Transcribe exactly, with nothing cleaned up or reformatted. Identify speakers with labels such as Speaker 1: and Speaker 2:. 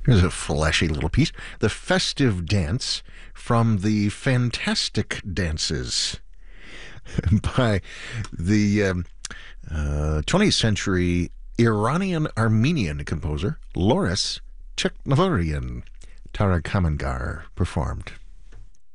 Speaker 1: Here's a flashy little piece. The festive dance from the Fantastic Dances by the um, uh, twentieth century Iranian-Armenian composer Loris Cheknavorian. Tara Kamangar performed.